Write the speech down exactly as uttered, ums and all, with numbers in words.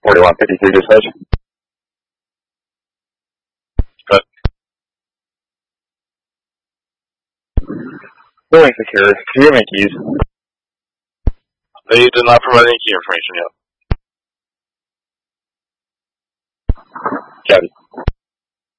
forty-one fifty-three dispatch. Cut. Building secure. Do you have any keys? They did not provide any key information yet. Got it.